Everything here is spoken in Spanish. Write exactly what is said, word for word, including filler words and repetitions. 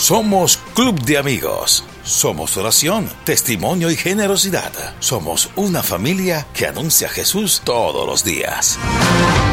Somos Club de Amigos. Somos oración, testimonio y generosidad. Somos una familia que anuncia a Jesús todos los días.